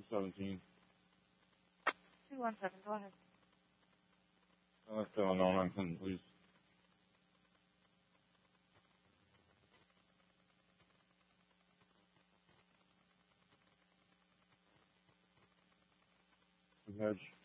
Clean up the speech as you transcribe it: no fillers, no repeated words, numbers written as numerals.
217. 217, go ahead. Let's go on 910, please. Hedge.